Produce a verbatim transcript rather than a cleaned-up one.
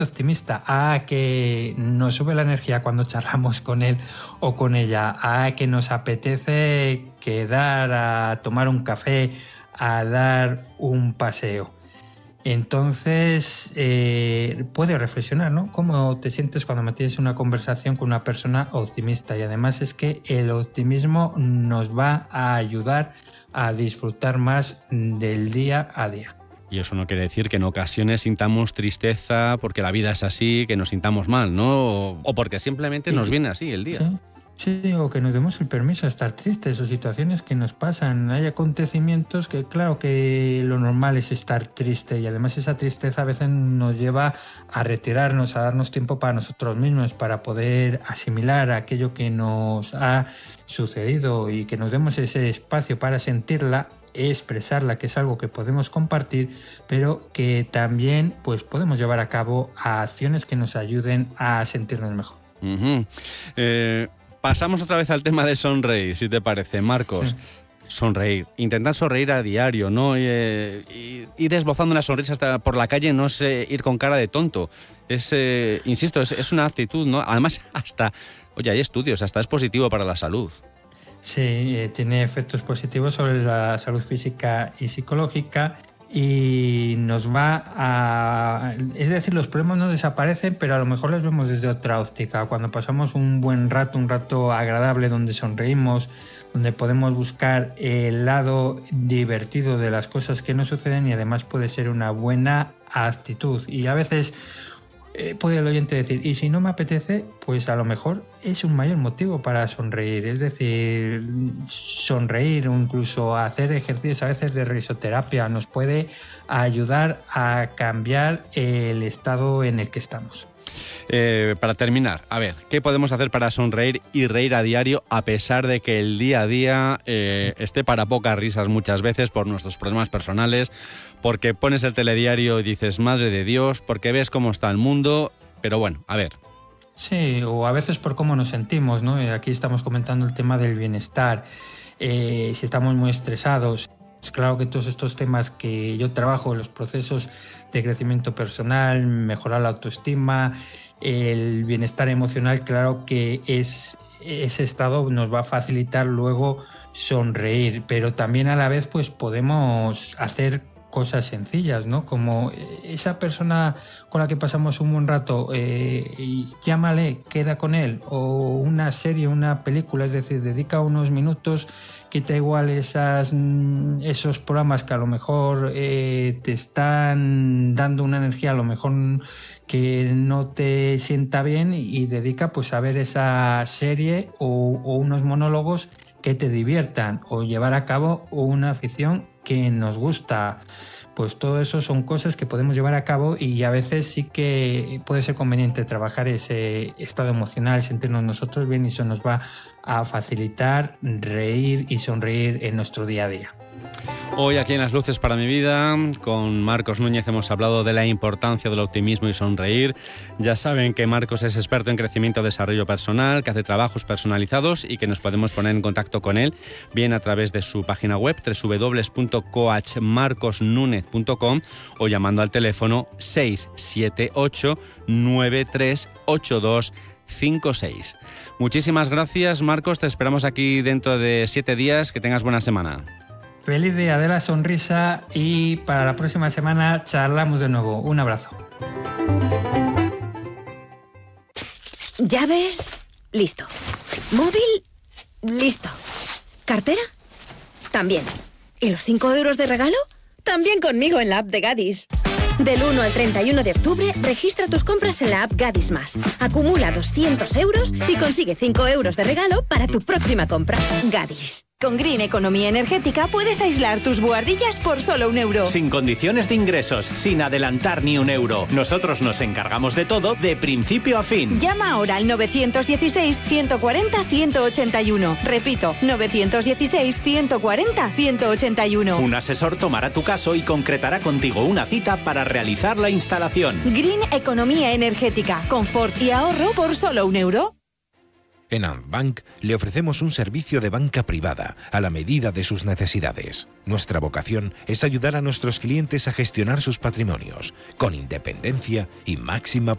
optimista, a que nos sube la energía cuando charlamos con él o con ella, a que nos apetece quedar a tomar un café, a dar un paseo. Entonces, eh, puedes reflexionar, ¿no? ¿Cómo te sientes cuando mantienes una conversación con una persona optimista? Y además es que el optimismo nos va a ayudar a disfrutar más del día a día. Y eso no quiere decir que en ocasiones sintamos tristeza porque la vida es así, que nos sintamos mal, ¿no? O, o porque simplemente nos viene así el día. Sí. Sí, o que nos demos el permiso de estar tristes, o situaciones que nos pasan. Hay acontecimientos que, claro, que lo normal es estar triste, y además esa tristeza a veces nos lleva a retirarnos, a darnos tiempo para nosotros mismos, para poder asimilar aquello que nos ha sucedido y que nos demos ese espacio para sentirla, expresarla, que es algo que podemos compartir, pero que también pues podemos llevar a cabo a acciones que nos ayuden a sentirnos mejor. Uh-huh. Eh... Pasamos otra vez al tema de sonreír, si te parece, Marcos. Sí. Sonreír, intentar sonreír a diario, ¿no? Y, eh, ir esbozando una sonrisa hasta por la calle no es eh, ir con cara de tonto. Es, eh, insisto, es, es una actitud, ¿no? Además, hasta, oye, hay estudios, hasta es positivo para la salud. Sí, eh, tiene efectos positivos sobre la salud física y psicológica. Y nos va a... Es decir, los problemas no desaparecen, pero a lo mejor los vemos desde otra óptica. Cuando pasamos un buen rato, un rato agradable, donde sonreímos, donde podemos buscar el lado divertido de las cosas que nos suceden, y además puede ser una buena actitud. Y a veces eh, puede el oyente decir, y si no me apetece, pues a lo mejor es un mayor motivo para sonreír. Es decir, sonreír o incluso hacer ejercicios a veces de risoterapia nos puede ayudar a cambiar el estado en el que estamos. Eh, para terminar, a ver, ¿qué podemos hacer para sonreír y reír a diario a pesar de que el día a día eh, esté para pocas risas muchas veces por nuestros problemas personales, porque pones el telediario y dices, madre de Dios, porque ves cómo está el mundo, pero bueno, a ver. Sí, o a veces por cómo nos sentimos, ¿no? Aquí estamos comentando el tema del bienestar, eh, si estamos muy estresados. Es claro que todos estos temas que yo trabajo, los procesos de crecimiento personal, mejorar la autoestima, el bienestar emocional, claro que es, ese estado nos va a facilitar luego sonreír, pero también a la vez pues podemos hacer cosas sencillas, ¿no? Como esa persona con la que pasamos un buen rato, eh, llámale, queda con él, o una serie, una película, es decir, dedica unos minutos, quita igual esas, esos programas que a lo mejor eh, te están dando una energía a lo mejor que no te sienta bien, y dedica pues a ver esa serie o, o unos monólogos que te diviertan, o llevar a cabo una afición que nos gusta. Pues todo eso son cosas que podemos llevar a cabo, y a veces sí que puede ser conveniente trabajar ese estado emocional, sentirnos nosotros bien, y eso nos va a facilitar reír y sonreír en nuestro día a día. Hoy aquí en Las Luces para mi vida, con Marcos Núñez, hemos hablado de la importancia del optimismo y sonreír. Ya saben que Marcos es experto en crecimiento y desarrollo personal, que hace trabajos personalizados y que nos podemos poner en contacto con él, bien a través de su página web doble u doble u doble u punto coach marcos núñez punto com o llamando al teléfono seis siete ocho nueve tres ocho dos cinco seis. Muchísimas gracias, Marcos. Te esperamos aquí dentro de siete días. Que tengas buena semana. Feliz día de la sonrisa, y para la próxima semana charlamos de nuevo. Un abrazo. ¿Llaves? Listo. ¿Móvil? Listo. ¿Cartera? También. ¿Y los cinco euros de regalo? También conmigo en la app de Gadis. Del uno al treinta y uno de octubre, registra tus compras en la app Gadis Más. Acumula doscientos euros y consigue cinco euros de regalo para tu próxima compra. Gadis. Con Green Economía Energética puedes aislar tus buhardillas por solo un euro. Sin condiciones de ingresos, sin adelantar ni un euro. Nosotros nos encargamos de todo, de principio a fin. Llama ahora al nueve uno seis, uno cuatro cero, uno ocho uno. Repito, nueve uno seis, uno cuatro cero, uno ocho uno. Un asesor tomará tu caso y concretará contigo una cita para realizar la instalación. Green Economía Energética. Confort y ahorro por solo un euro. En Antbank le ofrecemos un servicio de banca privada a la medida de sus necesidades. Nuestra vocación es ayudar a nuestros clientes a gestionar sus patrimonios con independencia y máxima